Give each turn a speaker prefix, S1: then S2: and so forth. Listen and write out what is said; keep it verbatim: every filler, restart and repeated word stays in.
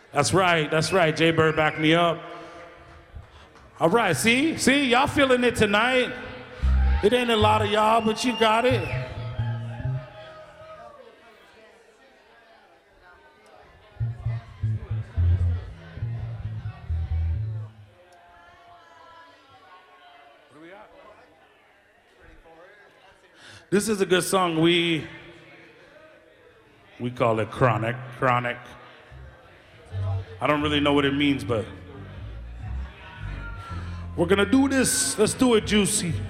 S1: That's right, that's right. Jay Bird backed me up. All right, see? See, y'all feeling it tonight? It ain't a lot of y'all, but you got it. This is a good song. We we call it Chronic. Chronic. I don't really know what it means, but we're gonna do this. Let's do it, Juicy.